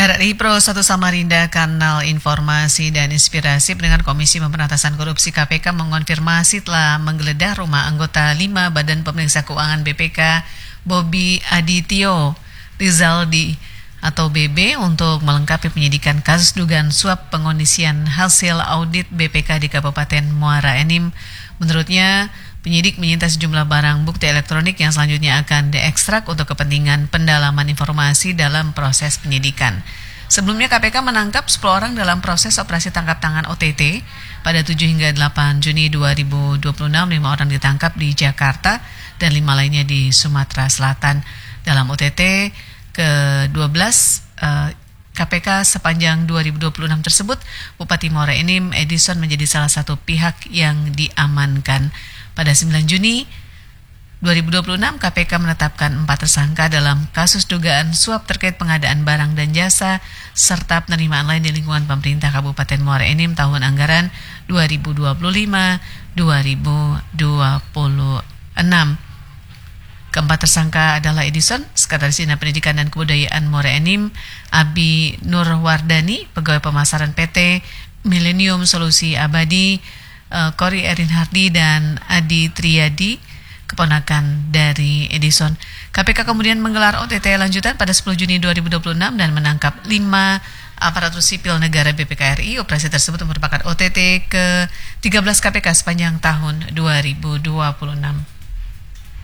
RRI Pro 1 Samarinda, Kanal Informasi dan Inspirasi. Pendengar, Komisi Pemberantasan Korupsi KPK mengonfirmasi telah menggeledah rumah anggota 5 Badan Pemeriksa Keuangan BPK, Bobi Adityo Rizaldi atau BB, untuk melengkapi penyidikan kasus dugaan suap pengondisian hasil audit BPK di Kabupaten Muara Enim. Menurutnya, penyidik menyita sejumlah barang bukti elektronik yang selanjutnya akan diekstrak untuk kepentingan pendalaman informasi dalam proses penyidikan. Sebelumnya KPK menangkap 10 orang dalam proses operasi tangkap tangan OTT pada 7 hingga 8 Juni 2026. 5 orang ditangkap di Jakarta dan 5 lainnya di Sumatera Selatan. Dalam OTT ke-12 KPK sepanjang 2026 tersebut, Bupati Muara Enim Edison menjadi salah satu pihak yang diamankan. Pada 9 Juni 2026, KPK menetapkan 4 tersangka dalam kasus dugaan suap terkait pengadaan barang dan jasa serta penerimaan lain di lingkungan pemerintah Kabupaten Muara Enim tahun anggaran 2025-2026. Keempat tersangka adalah Edison, Sekretaris Dinas Pendidikan dan Kebudayaan Muara Enim; Abi Nurwardani, Pegawai Pemasaran PT Millennium Solusi Abadi; Kori Erin Hardi dan Adi Triadi, keponakan dari Edison. KPK kemudian menggelar OTT lanjutan pada 10 Juni 2026 dan menangkap 5 aparatur sipil negara BPK RI. Operasi tersebut merupakan OTT ke-13 KPK sepanjang tahun 2026.